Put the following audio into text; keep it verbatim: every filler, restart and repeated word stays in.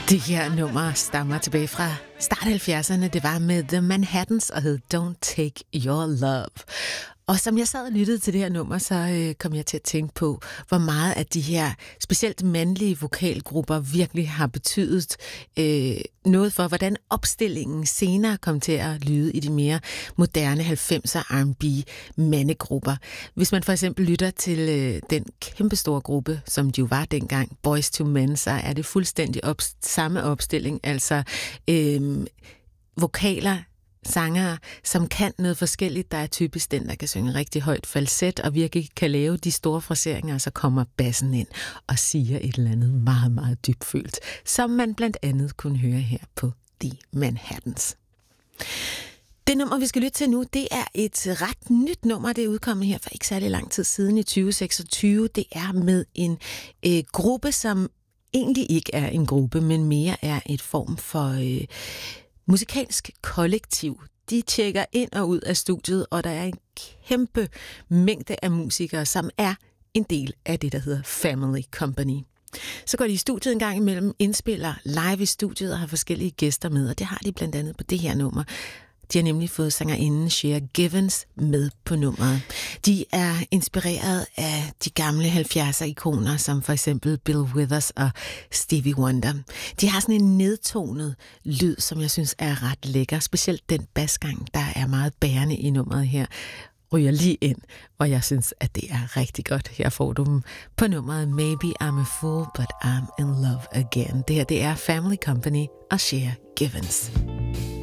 Det her nummer stammer tilbage fra start halvfjerdserne. Det var med The Manhattans og hed Don't Take Your Love. Og som jeg sad og lyttede til det her nummer, så øh, kom jeg til at tænke på, hvor meget af de her specielt mandlige vokalgrupper virkelig har betydet øh, noget for, hvordan opstillingen senere kom til at lyde i de mere moderne halvfemser R and B-mandegrupper. Hvis man for eksempel lytter til øh, den kæmpestore gruppe, som de jo var dengang, Boyz two Men, så er det fuldstændig op, samme opstilling, altså øh, vokaler, sangere, som kan noget forskelligt. Der er typisk den, der kan synge rigtig højt falset og virkelig kan lave de store fraseringer, og så kommer bassen ind og siger et eller andet meget, meget dybfølt, som man blandt andet kunne høre her på The Manhattans. Det nummer, vi skal lytte til nu, det er et ret nyt nummer. Det er udkommet her for ikke særlig lang tid siden i tyve seksogtyve. Det er med en øh, gruppe, som egentlig ikke er en gruppe, men mere er et form for øh, musikalsk kollektiv. De tjekker ind og ud af studiet, og der er en kæmpe mængde af musikere, som er en del af det, der hedder Family Company. Så går de i studiet en gang imellem, indspiller live i studiet og har forskellige gæster med, og det har de blandt andet på det her nummer. De har nemlig fået sangerinden Shea Givens med på nummeret. De er inspireret af de gamle halvfjerdser-ikoner, som for eksempel Bill Withers og Stevie Wonder. De har sådan en nedtonet lyd, som jeg synes er ret lækker. Specielt den basgang, der er meget bærende i nummeret her, ryger lige ind, og jeg synes, at det er rigtig godt. Her får du dem på nummeret Maybe I'm a Fool, but I'm in Love Again. Det her, det er Family Company og Shea Givens.